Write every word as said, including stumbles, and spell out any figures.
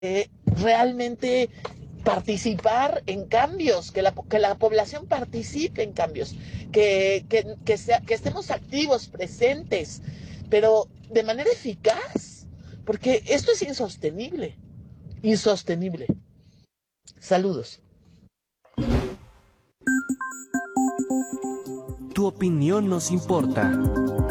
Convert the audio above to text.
eh, realmente participar en cambios, que la, que la población participe en cambios, que, que, que, sea, que estemos activos, presentes, pero de manera eficaz, porque esto es insostenible, insostenible. Saludos. Tu opinión nos importa.